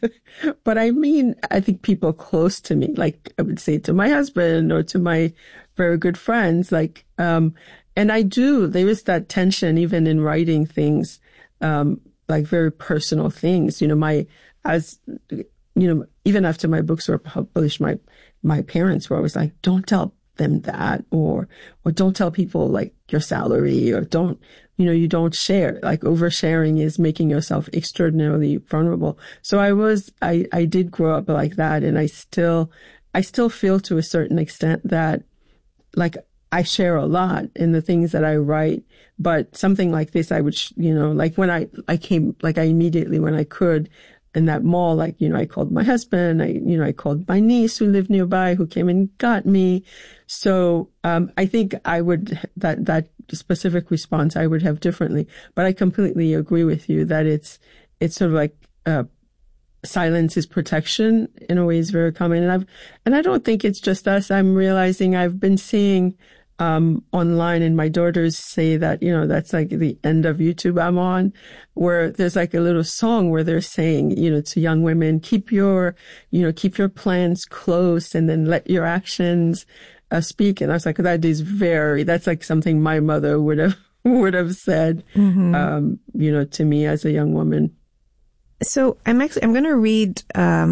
but I mean, I think people close to me, like I would say to my husband or to my very good friends, like, and there is that tension even in writing things, like very personal things, even after my books were published, my parents were always like, don't tell them that, or don't tell people like your salary, or you don't share. Like oversharing is making yourself extraordinarily vulnerable. So I did grow up like that. And I still feel to a certain extent that like I share a lot in the things that I write, but something like this, I would, like when I immediately, when I could, in that mall, like, I called my husband, I called my niece who lived nearby, who came and got me. So, I think that specific response I would have differently, but I completely agree with you that it's sort of like, silence is protection in a way is very common. And I don't think it's just us. I'm realizing I've been seeing, online, and my daughters say that, that's like the end of YouTube I'm on, where there's like a little song where they're saying, to young women, keep your plans close and then let your actions speak. And I was like, that's like something my mother would have said, mm-hmm. To me as a young woman. So I'm going to read,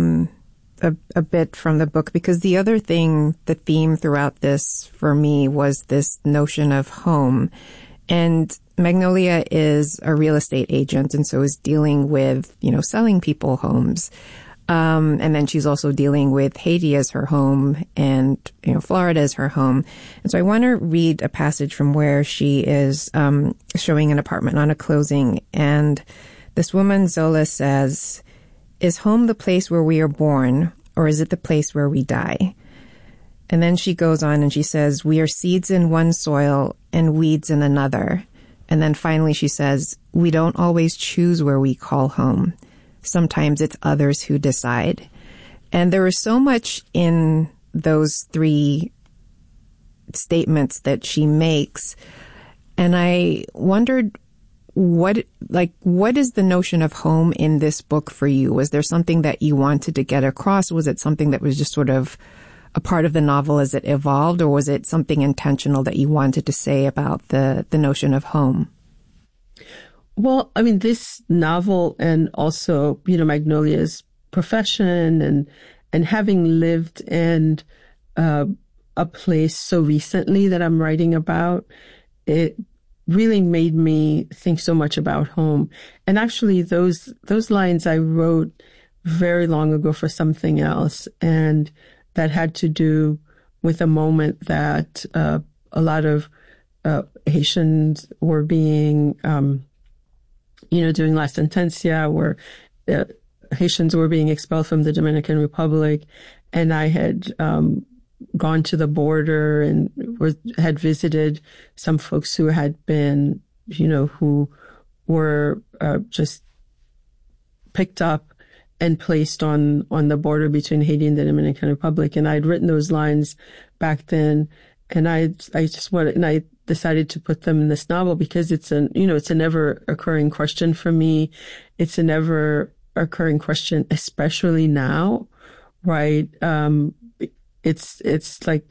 a bit from the book, because the other thing, the theme throughout this for me was this notion of home. And Magnolia is a real estate agent, and so is dealing with, selling people homes. And then she's also dealing with Haiti as her home and, Florida as her home. And so I want to read a passage from where she is, showing an apartment on a closing. And this woman, Zola, says, "Is home the place where we are born, or is it the place where we die?" And then she goes on and she says, "We are seeds in one soil and weeds in another." And then finally she says, "We don't always choose where we call home. Sometimes it's others who decide." And there is so much in those three statements that she makes. And I wondered, what is the notion of home in this book for you? Was there something that you wanted to get across? Was it something that was just sort of a part of the novel as it evolved, or was it something intentional that you wanted to say about the notion of home? Well, I mean, this novel and also, Magnolia's profession and having lived in a place so recently that I'm writing about, it really made me think so much about home. And actually those lines I wrote very long ago for something else, and that had to do with a moment that a lot of Haitians were being, during La Sentencia, where Haitians were being expelled from the Dominican Republic, and I had gone to the border and had visited some folks who had been, who were just picked up and placed on the border between Haiti and the Dominican Republic. And I'd written those lines back then, and I decided to put them in this novel because it's a never occurring question for me. It's a never occurring question, especially now, right? It's like,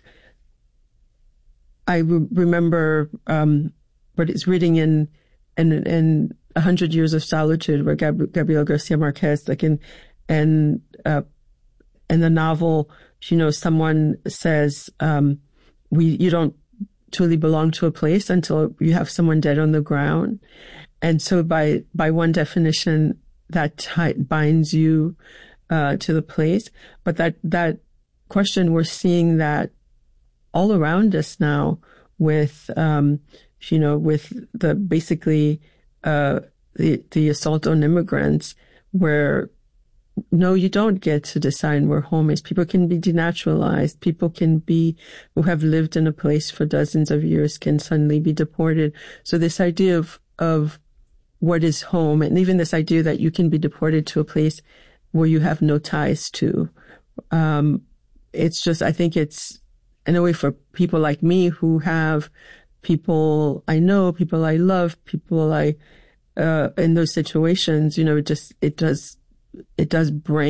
I remember, but it's reading in 100 Years of Solitude, where Gabriel Garcia Marquez, like in the novel, someone says, you don't truly belong to a place until you have someone dead on the ground. And so by one definition, that binds you, to the place. But that question, we're seeing that all around us now with, with the basically, the assault on immigrants, where no, you don't get to decide where home is. People can be denaturalized. People who have lived in a place for dozens of years can suddenly be deported. So this idea of what is home, and even this idea that you can be deported to a place where you have no ties to, it's just, I think it's, in a way, for people like me who have people I know, people I love, people in those situations, it does bring